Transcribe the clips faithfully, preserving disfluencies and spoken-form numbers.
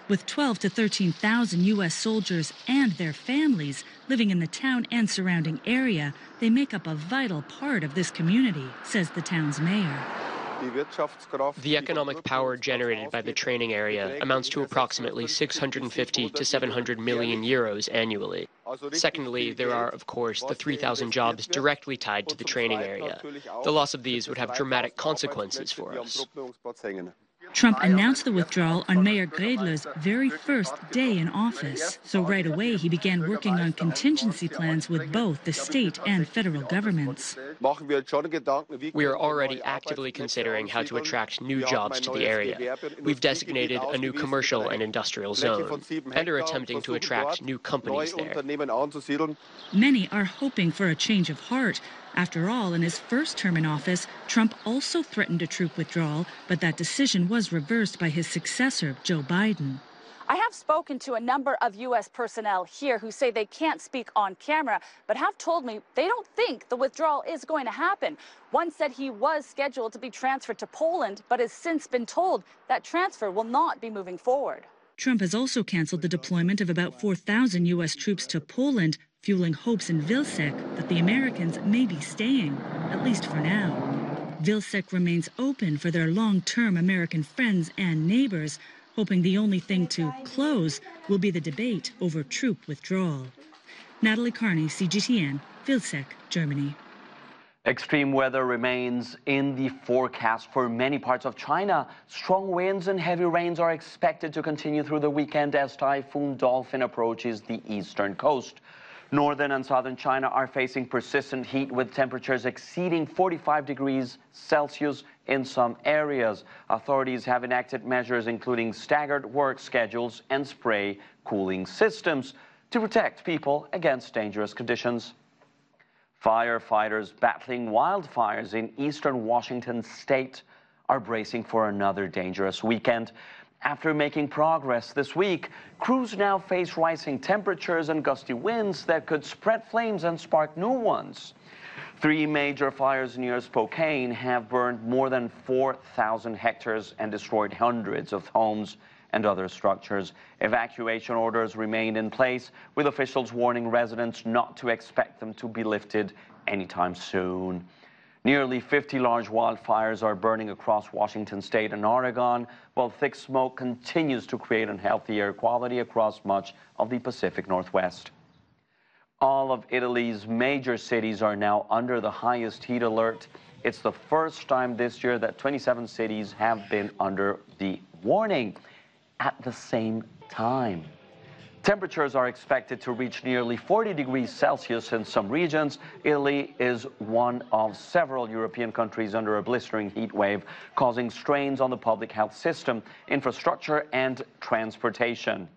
With twelve to thirteen thousand U S soldiers and their families living in the town and surrounding area, they make up a vital part of this community, says the town's mayor. The economic power generated by the training area amounts to approximately six hundred fifty to seven hundred million euros annually. Secondly, there are, of course, the three thousand jobs directly tied to the training area. The loss of these would have dramatic consequences for us. Trump announced the withdrawal on Mayor Gredler's very first day in office. So right away, he began working on contingency plans with both the state and federal governments. We are already actively considering how to attract new jobs to the area. We've designated a new commercial and industrial zone and are attempting to attract new companies there. Many are hoping for a change of heart. After all, in his first term in office, Trump also threatened a troop withdrawal, but that decision was reversed by his successor, Joe Biden. I have spoken to a number of U S personnel here who say they can't speak on camera, but have told me they don't think the withdrawal is going to happen. One said he was scheduled to be transferred to Poland, but has since been told that transfer will not be moving forward. Trump has also canceled the deployment of about four thousand U S troops to Poland, fueling hopes in Vilsek that the Americans may be staying, at least for now. Vilsek remains open for their long-term American friends and neighbors, hoping the only thing to close will be the debate over troop withdrawal. Natalie Carney, C G T N, Vilsek, Germany. Extreme weather remains in the forecast for many parts of China. Strong winds and heavy rains are expected to continue through the weekend as Typhoon Dolphin approaches the eastern coast. Northern and southern China are facing persistent heat with temperatures exceeding forty-five degrees Celsius in some areas. Authorities have enacted measures including staggered work schedules and spray cooling systems to protect people against dangerous conditions. Firefighters battling wildfires in eastern Washington state are bracing for another dangerous weekend. After making progress this week, crews now face rising temperatures and gusty winds that could spread flames and spark new ones. Three major fires near Spokane have burned more than four thousand hectares and destroyed hundreds of homes and other structures. Evacuation orders remain in place, with officials warning residents not to expect them to be lifted anytime soon. Nearly fifty large wildfires are burning across Washington state and Oregon, while thick smoke continues to create unhealthy air quality across much of the Pacific Northwest. All of Italy's major cities are now under the highest heat alert. It's the first time this year that twenty-seven cities have been under the warning at the same time. Temperatures are expected to reach nearly forty degrees Celsius in some regions. Italy is one of several European countries under a blistering heat wave, causing strains on the public health system, infrastructure, and transportation.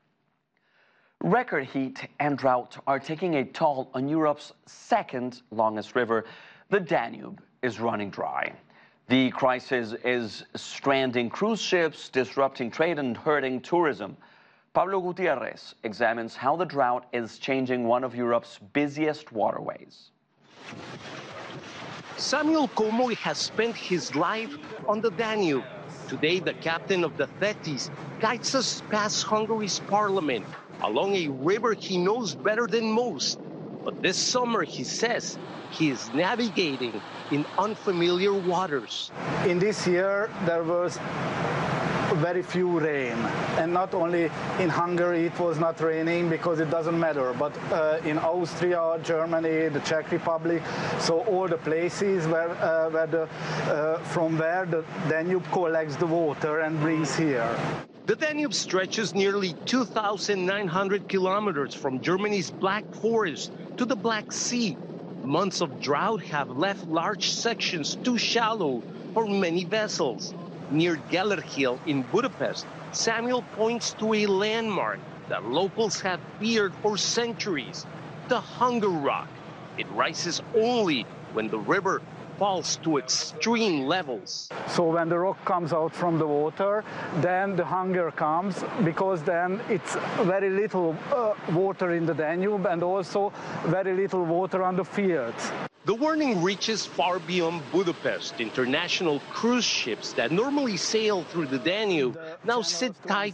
Record heat and drought are taking a toll on Europe's second longest river. The Danube is running dry. The crisis is stranding cruise ships, disrupting trade, and hurting tourism. Pablo Gutierrez examines how the drought is changing one of Europe's busiest waterways. Samuel Como has spent his life on the Danube. Today, the captain of the Thetis guides us past Hungary's parliament along a river he knows better than most. But this summer, he says, he is navigating in unfamiliar waters. In this year, there was very few rain, and not only in Hungary it was not raining because it doesn't matter, but uh, in Austria, Germany, the Czech Republic, so all the places where, uh, where the, uh, from where the Danube collects the water and brings here. The Danube stretches nearly two thousand nine hundred kilometers from Germany's Black Forest to the Black Sea. Months of drought have left large sections too shallow for many vessels. Near Gellerhill in Budapest, Samuel points to a landmark that locals have feared for centuries, the Hunger Rock. It rises only when the river falls to extreme levels. So when the rock comes out from the water, then the hunger comes, because then it's very little uh, water in the Danube and also very little water on the fields. The warning reaches far beyond Budapest. International cruise ships that normally sail through the Danube now sit tight